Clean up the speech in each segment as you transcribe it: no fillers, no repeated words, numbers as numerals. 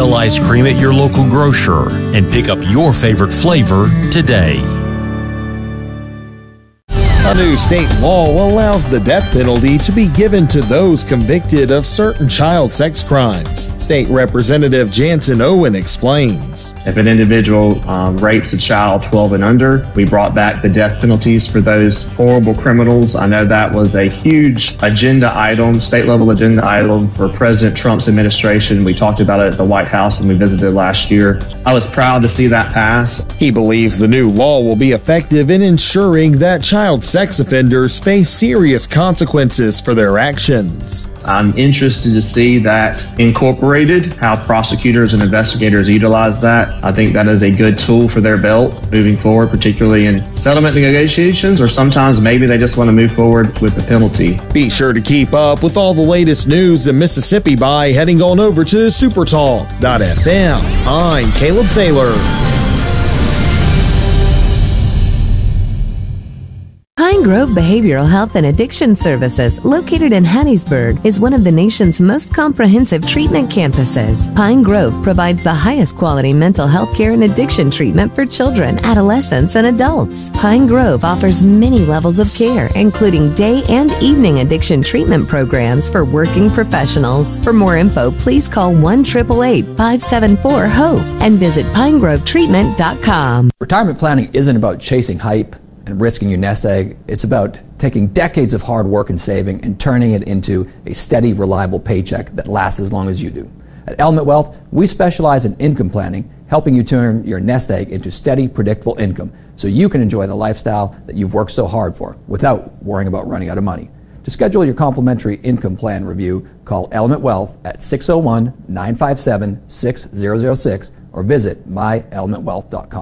Bell Ice Cream at your local grocer and pick up your favorite flavor today. A new state law allows the death penalty to be given to those convicted of certain child sex crimes. State Representative Jansen Owen explains. If an individual rapes a child 12 and under, we brought back the death penalties for those horrible criminals. I know that was a huge agenda item, state-level agenda item for President Trump's administration. We talked about it at the White House when we visited last year. I was proud to see that pass. He believes the new law will be effective in ensuring that child sex offenders face serious consequences for their actions. I'm interested to see that incorporated, how prosecutors and investigators utilize that. I think that is a good tool for their belt moving forward, particularly in settlement negotiations, or sometimes maybe they just want to move forward with the penalty. Be sure to keep up with all the latest news in Mississippi by heading on over to supertalk.fm. I'm Caleb Saylor. Pine Grove Behavioral Health and Addiction Services, located in Hattiesburg, is one of the nation's most comprehensive treatment campuses. Pine Grove provides the highest quality mental health care and addiction treatment for children, adolescents, and adults. Pine Grove offers many levels of care, including day and evening addiction treatment programs for working professionals. For more info, please call 1-888-574-HOPE and visit pinegrovetreatment.com. Retirement planning isn't about chasing hype and risking your nest egg. It's about taking decades of hard work and saving and turning it into a steady, reliable paycheck that lasts as long as you do. At Element Wealth, we specialize in income planning, helping you turn your nest egg into steady, predictable income so you can enjoy the lifestyle that you've worked so hard for without worrying about running out of money. To schedule your complimentary income plan review, call Element Wealth at 601-957-6006 or visit myelementwealth.com.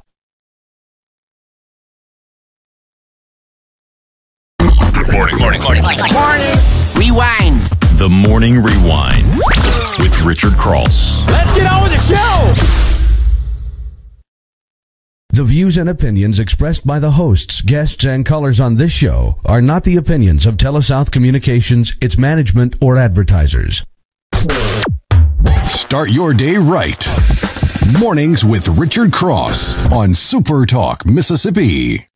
Morning. Rewind. The Morning Rewind with Richard Cross. Let's get on with the show. The views and opinions expressed by the hosts, guests, and callers on this show are not the opinions of TeleSouth Communications, its management, or advertisers. Start your day right. Mornings with Richard Cross on Super Talk, Mississippi.